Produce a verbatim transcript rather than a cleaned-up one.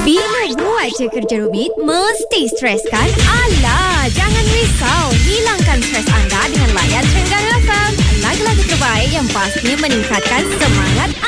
Bila buat je kerja rumit, mesti stres kan? Alah, jangan risau. Hilangkan stres anda dengan layan Trengganu F M. Lagu-lagu terbaik yang pastinya meningkatkan semangat